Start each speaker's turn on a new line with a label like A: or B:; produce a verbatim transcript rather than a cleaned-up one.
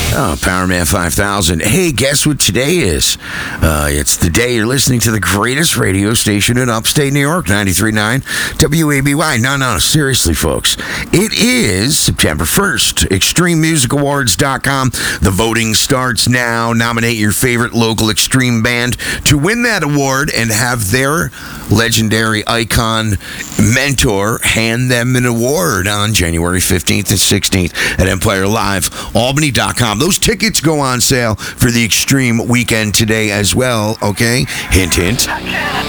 A: Oh, Powerman five thousand. Hey, guess what today is? Uh, it's the day you're listening to the greatest radio station in upstate New York, ninety-three point nine W A B Y. No, no, seriously, folks. It is September first. extreme music awards dot com. The voting starts now. Nominate your favorite local extreme band to win that award and have their legendary icon mentor hand them an award on January fifteenth and sixteenth at Empire Live Albany dot com. Those tickets go on sale for the Extreme weekend today as well, okay? Hint, hint.